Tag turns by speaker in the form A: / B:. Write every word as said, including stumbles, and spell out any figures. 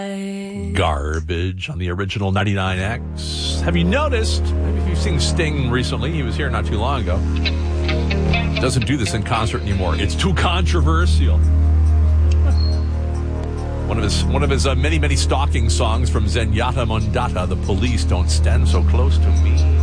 A: Garbage on the original ninety-nine X. Have you noticed, maybe if you've seen Sting recently, he was here not too long ago, doesn't do this in concert anymore. It's too controversial. One of his one of his uh, many, many stalking songs from Zenyatta Mondata, The Police Don't Stand So Close to Me.